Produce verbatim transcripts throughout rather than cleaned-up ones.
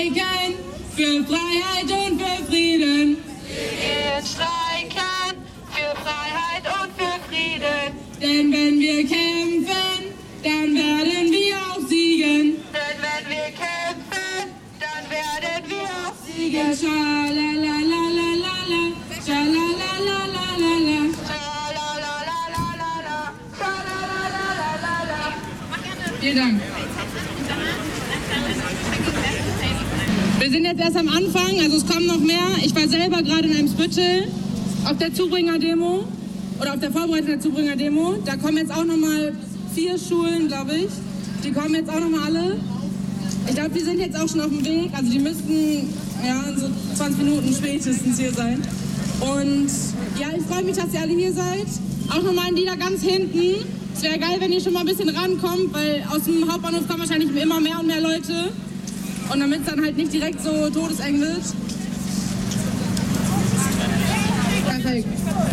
Streiken für Freiheit und für Frieden. Wir gehen streiken für Freiheit und für Frieden. Denn wenn wir kämpfen, dann werden wir auch siegen. Denn wenn wir kämpfen, dann werden wir auch siegen. Schalalalalala, schalalalalala. Schalalalalala, schalalalalala. Vielen Dank. Wir sind jetzt erst am Anfang, also es kommen noch mehr. Ich war selber gerade in Eimsbüttel auf der Zubringer-Demo oder auf der Vorbereitung der Zubringer-Demo. Da kommen jetzt auch noch mal vier Schulen, glaube ich. Die kommen jetzt auch noch mal alle. Ich glaube, die sind jetzt auch schon auf dem Weg. Also die müssten ja in so zwanzig Minuten spätestens hier sein. Und ja, ich freue mich, dass ihr alle hier seid. Auch nochmal an die da ganz hinten. Es wäre geil, wenn ihr schon mal ein bisschen rankommt, weil aus dem Hauptbahnhof kommen wahrscheinlich immer mehr und mehr Leute. Und damit es dann halt nicht direkt so todeseng wird. Perfekt.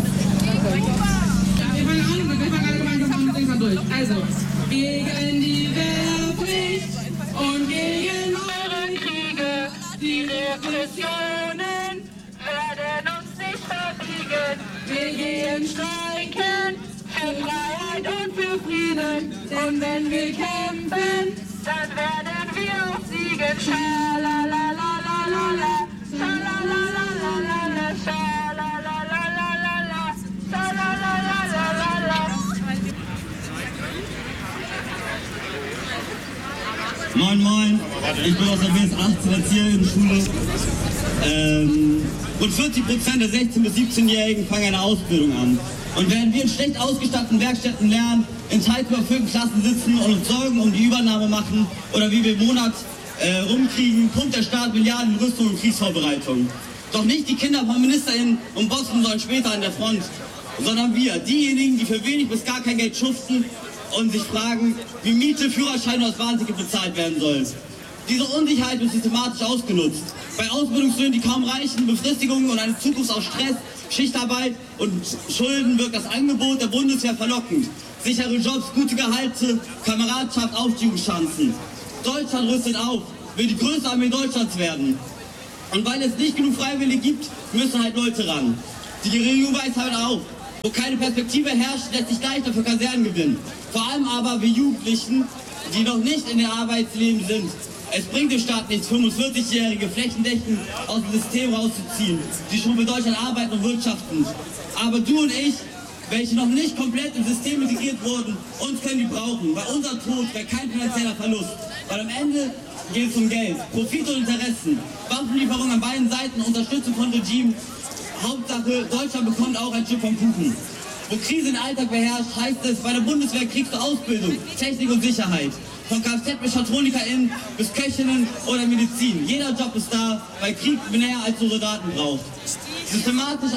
Ja, wir fangen an und wir fangen alle gemeinsam mit dem durch. Also, gegen die Wehrpflicht und gegen eure Kriege. Die Repressionen werden uns nicht verbiegen. Wir gehen Streiken für Freiheit und für Frieden. und wenn wir kämpfen, Dann werden wir auch siegen. Schalalalalala, schalalalalala, schalalalalala, schalalalalala. Moin Moin, ich bin aus der B S achtzehn Erzieherinnen-Schule. Ähm, und vierzig Prozent der sechzehn- bis siebzehnjährigen fangen eine Ausbildung an. Und während wir in schlecht ausgestatteten Werkstätten lernen, in teils überfüllten Klassen sitzen und uns Sorgen um die Übernahme machen oder wie wir im Monat äh, rumkriegen, pumpt der Staat Milliarden in Rüstung und Kriegsvorbereitung. Doch nicht die Kinder von MinisterInnen und Bossen sollen später an der Front, sondern wir, diejenigen, die für wenig bis gar kein Geld schuften und sich fragen, wie Miete, Führerschein oder das Bahnticket bezahlt werden soll. Diese Unsicherheit wird systematisch ausgenutzt. Bei Ausbildungslöhnen, die kaum reichen, Befristigungen und eine Zukunft aus Stress, Schichtarbeit und Schulden wirkt das Angebot der Bundeswehr verlockend. Sichere Jobs, gute Gehalte, Kameradschaft, Aufstiegschancen. Deutschland rüstet auf, will die größte Armee Deutschlands werden. Und weil es nicht genug Freiwillige gibt, müssen halt Leute ran. Die Regierung weiß halt auf. Wo keine Perspektive herrscht, lässt sich leichter für Kasernen gewinnen. Vor allem aber wir Jugendlichen, die noch nicht in der Arbeitsleben sind. Es bringt dem Staat nichts, fünfundvierzigjährige flächendeckend aus dem System rauszuziehen, die schon für Deutschland arbeiten und wirtschaften. Aber du und ich, welche noch nicht komplett im System integriert wurden, uns können die brauchen, weil unser Tod wäre kein finanzieller Verlust. Weil am Ende geht es um Geld, Profit und Interessen, Waffenlieferungen an beiden Seiten, Unterstützung von Regimen. Hauptsache, Deutschland bekommt auch ein Stück vom Kuchen. Wo Krise den Alltag beherrscht, heißt es, bei der Bundeswehr kriegst du Ausbildung, Technik und Sicherheit. Von Kfz-MechatronikerInnen bis Köchinnen oder Medizin. Jeder Job ist da, weil Krieg mehr als nur Soldaten braucht. Systematisch,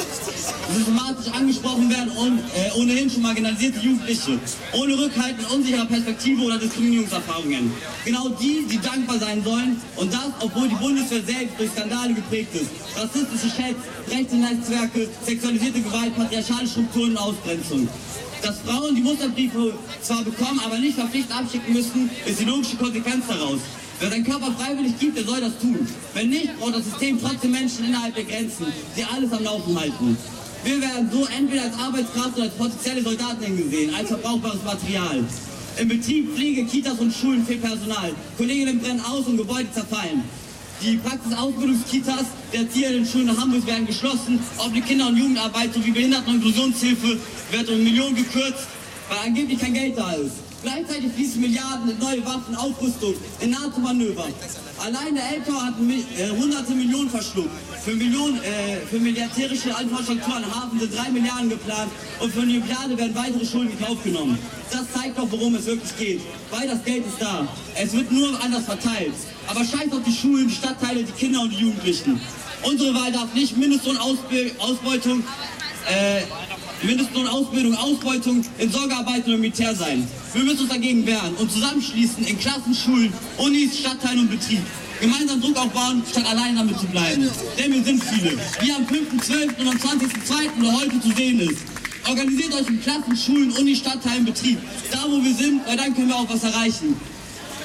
systematisch angesprochen werden und, äh, ohnehin schon marginalisierte Jugendliche. Ohne Rückhalt in unsicherer Perspektive oder Diskriminierungserfahrungen. Genau die, die dankbar sein sollen. Und das, obwohl die Bundeswehr selbst durch Skandale geprägt ist. Rassistische Chats, rechte Netzwerke, sexualisierte Gewalt, patriarchale Strukturen und Ausgrenzung. Dass Frauen die Musterbriefe zwar bekommen, aber nicht verpflichtend abschicken müssen, ist die logische Konsequenz daraus. Wer seinen Körper freiwillig gibt, der soll das tun. Wenn nicht, braucht das System trotzdem Menschen innerhalb der Grenzen, die alles am Laufen halten. Wir werden so entweder als Arbeitskraft oder als potenzielle Soldaten hingesehen, als verbrauchbares Material. Im Betrieb, Pflege, Kitas und Schulen fehlt Personal. Kolleginnen brennen aus und Gebäude zerfallen. Die Praxisausbildungskitas der Erzieherinnen-Schulen in Hamburg werden geschlossen. Auch die Kinder- und Jugendarbeit sowie Behinderten- und Inklusionshilfe wird um Millionen gekürzt, weil angeblich kein Geld da ist. Gleichzeitig fließen Milliarden in neue Waffen, Aufrüstung, in NATO-Manöver. Allein der L K hat äh, hunderte Millionen verschluckt. Für, Millionen, äh, für militärische Infrastruktur an Hafen sind drei Milliarden geplant und für eine Milliarde werden weitere Schulden in Kauf genommen. Das zeigt doch, worum es wirklich geht. Weil das Geld ist da. Es wird nur anders verteilt. Aber scheiß auf die Schulen, die Stadtteile, die Kinder und die Jugendlichen. Unsere Wahl darf nicht Mindestlohnausbeutung, äh, Mindestlohnausbildung, Ausbeutung in Sorgearbeit oder Militär sein. Wir müssen uns dagegen wehren und zusammenschließen in Klassen, Schulen, Unis, Stadtteilen und Betrieb. Gemeinsam Druck aufbauen, statt allein damit zu bleiben. Denn wir sind viele. Wie am fünften zwölften und am zwanzigsten zweiten oder heute zu sehen ist. Organisiert euch in Klassen, Schulen, Unis, Stadtteilen, Betrieb. Da wo wir sind, weil dann können wir auch was erreichen.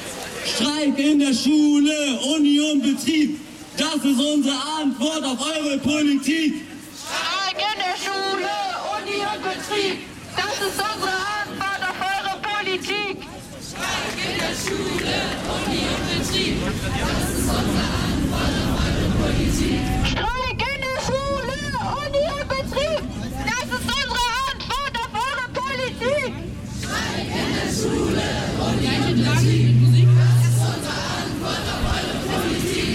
Streik in der Schule, Union Betrieb, das ist unsere Antwort auf eure Politik. Streik in der Schule, Union Betrieb, das ist unsere Antwort auf eure Politik. Streik in der Schule, Union Betrieb, das ist unsere Antwort auf eure Politik. Streik in der Schule, Union Betrieb, das ist unsere Antwort auf eure Politik. Streik in der Schule, Union Betrieb, das ist unsere Antwort auf eure Politik.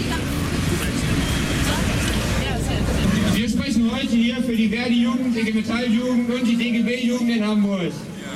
Wir sprechen heute hier für die Verdi-Jugend, die I G Metall-Jugend und die D G B-Jugend in Hamburg.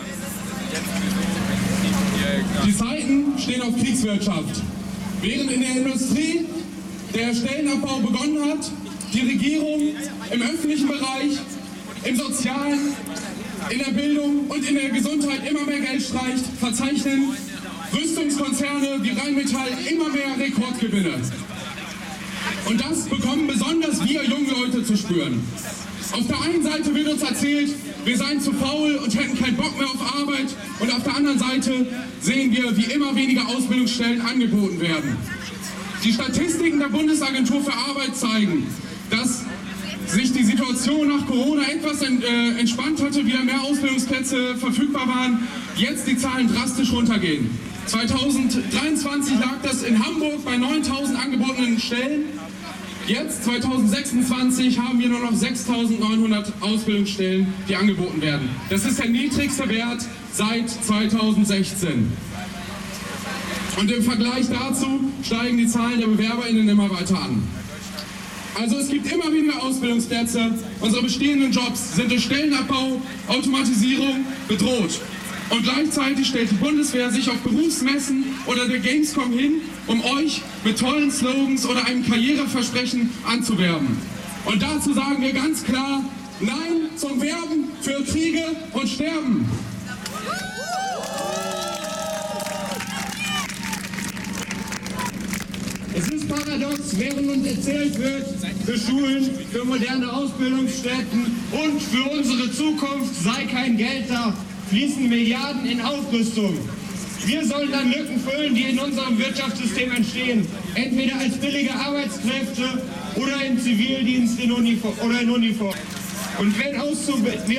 Die Zeiten stehen auf Kriegswirtschaft. Während in der Industrie der Stellenabbau begonnen hat, die Regierung im öffentlichen Bereich, im Sozialen, in der Bildung und in der Gesundheit immer mehr Geld streicht, verzeichnen Rüstungskonzerne wie Rheinmetall immer mehr Rekordgewinne. Und das bekommen besonders wir jungen Leute zu spüren. Auf der einen Seite wird uns erzählt, wir seien zu faul und hätten keinen Bock mehr auf Arbeit. Und auf der anderen Seite sehen wir, wie immer weniger Ausbildungsstellen angeboten werden. Die Statistiken der Bundesagentur für Arbeit zeigen, dass sich die Situation nach Corona etwas äh, entspannt hatte, wieder mehr Ausbildungsplätze verfügbar waren, jetzt die Zahlen drastisch runtergehen. zweitausenddreiundzwanzig lag das in Hamburg bei neuntausend angebotenen Stellen. Jetzt, zweitausendsechsundzwanzig, haben wir nur noch sechstausendneunhundert Ausbildungsstellen, die angeboten werden. Das ist der niedrigste Wert seit zweitausendsechzehn. Und im Vergleich dazu steigen die Zahlen der BewerberInnen immer weiter an. Also es gibt immer weniger Ausbildungsplätze. Unsere bestehenden Jobs sind durch Stellenabbau, Automatisierung bedroht. Und gleichzeitig stellt die Bundeswehr sich auf Berufsmessen oder der Gamescom hin, um euch mit tollen Slogans oder einem Karriereversprechen anzuwerben. Und dazu sagen wir ganz klar, nein zum Werben für Kriege und Sterben. Es ist paradox, während uns erzählt wird, für Schulen, für moderne Ausbildungsstätten und für unsere Zukunft sei kein Geld da, fließen Milliarden in Aufrüstung. Wir sollen dann Lücken füllen, die in unserem Wirtschaftssystem entstehen, entweder als billige Arbeitskräfte oder im Zivildienst in Uniform oder in Uniform. Und wenn Auszubildende